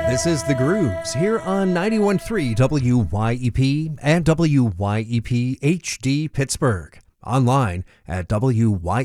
This is The Grooves here on 91.3 WYEP and WYEP HD Pittsburgh. Online at WYEP.com.